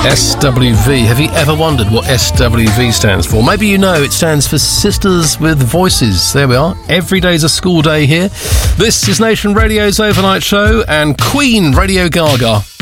SWV. Have you ever wondered what SWV stands for? Maybe you know it stands for Sisters with Voices. There we are. Every day's a school day here. This is Nation Radio's Overnight Show and Queen Radio Gaga.